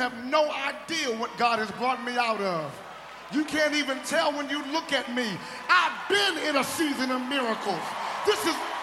have no idea what God has brought me out of. You can't even tell when you look at me. I've been in a season of miracles. This is